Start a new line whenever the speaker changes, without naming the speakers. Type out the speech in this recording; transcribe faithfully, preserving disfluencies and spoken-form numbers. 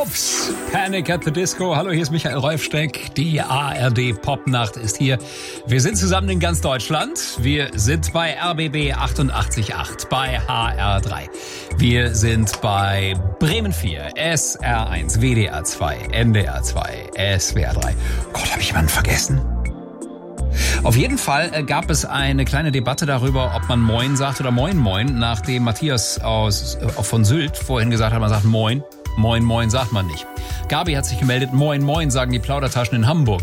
Grooves, Panic at the Disco. Hallo, hier ist Michael Rolfsteck. Die A R D Popnacht ist hier. Wir sind zusammen in ganz Deutschland. Wir sind bei R B B achtundachtzig Komma acht, bei H R drei. Wir sind bei Bremen vier, S R eins, W D R zwei, N D R zwei, S W R drei. Gott, habe ich jemanden vergessen? Auf jeden Fall äh, gab es eine kleine Debatte darüber, ob man Moin sagt oder Moin Moin, nachdem Matthias aus, äh, von Sylt vorhin gesagt hat, man sagt Moin. Moin Moin sagt man nicht. Gabi hat sich gemeldet, Moin Moin sagen die Plaudertaschen in Hamburg.